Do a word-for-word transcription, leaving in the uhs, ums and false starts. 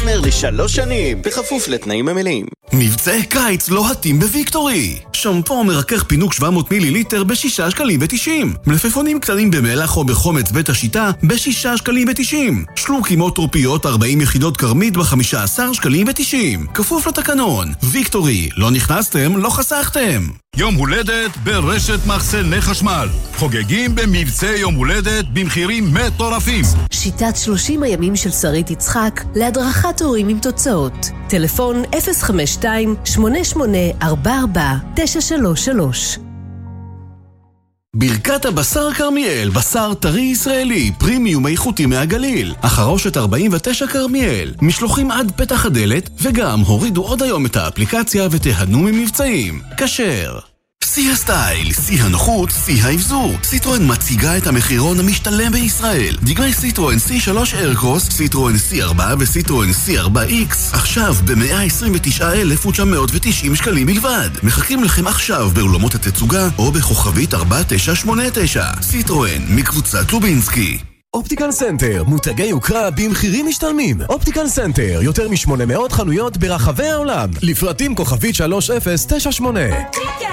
פרטנר לשלוש שנים, בכפוף לתנאים המלאים. מבצעי קיץ לוהטים בוויקטורי. שמפו מרכך פינוק שבע מאות מיליליטר בשישה שקלים ותשעים. מלפפונים קטנים במלח או בחומץ בית השיטה בשישה שקלים ותשעים. שלוקים או טרופיות ארבעים יחידות קרמית בחמישה עשר שקלים ותשעים. כפוף לתקנון. ויקטורי, לא נכנסתם, לא חסכתם. יום הולדת ברשת מחסני חשמל. חוגגים במבצעי יום הולדת במחירים מטורפים. שיטת שלושים הימים של שרית יצחק להדרכת הורים עם תוצאות. טלפון אפס חמש שתיים שמונה שמונה ארבע ארבע תשע שלוש שלוש. ברכת הבשר כרמיאל, בשר טרי ישראלי, פרימיום איכותי מהגליל. החרושת ארבעים ותשע כרמיאל, משלוחים עד פתח הדלת, וגם הורידו עוד היום את האפליקציה ותהנו ממבצעים. כשר. שיא הסטייל, שיא הנוחות, שיא האבזור. סיטרואן מציגה את המחירון המשתלם בישראל. דגמי סיטרואן סי שלוש איירקרוס, סיטרואן סי ארבע וסיטרואן סי ארבע איקס. עכשיו ב-מאה עשרים ותשעה אלף ותשע מאות ותשעים שקלים בלבד. מחכים לכם עכשיו באולמות התצוגה או בכוכבית ארבע תשע שמונה תשע. סיטרואן מקבוצת לובינסקי. אופטיקל סנטר, מותגי יוקרה במחירים משתלמים. אופטיקל סנטר, יותר מ-שמונה מאות חנויות ברחבי העולם. לפרטים כוכבית שלוש אפס תשע שמונה.